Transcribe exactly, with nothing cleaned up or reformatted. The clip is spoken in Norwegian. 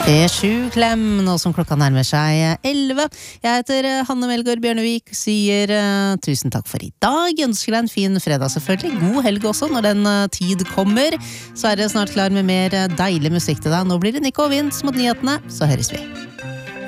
P sju Klem, nå som klokka nærmer seg elleve. Jeg heter Hanne Melgaard Bjørnevik, sier uh, tusen takk for i dag. Ønsker deg en fin fredag selvfølgelig. God helg også når den uh, tid kommer. Så er det snart klar med mer uh, deilig musikk til deg. Nå blir det Nico og Vince mot nyhetene, så høres vi.